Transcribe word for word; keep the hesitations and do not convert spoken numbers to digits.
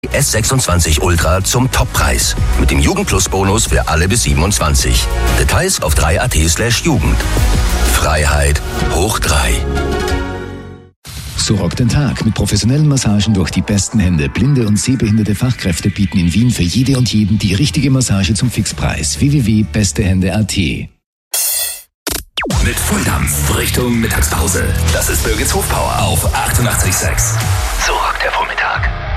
S sechsundzwanzig Ultra zum Toppreis. Mit dem Jugend-Plus-Bonus für alle bis siebenundzwanzig. Details auf drei punkt at slash Jugend. Freiheit hoch drei. So rockt den Tag mit professionellen Massagen durch die besten Hände. Blinde und sehbehinderte Fachkräfte bieten in Wien für jede und jeden die richtige Massage zum Fixpreis. w w w punkt beste hände punkt at. Mit Volldampf Richtung Mittagspause. Das ist Birgits Hofpower auf achtundachtzig Komma sechs. So rockt der Vormittag.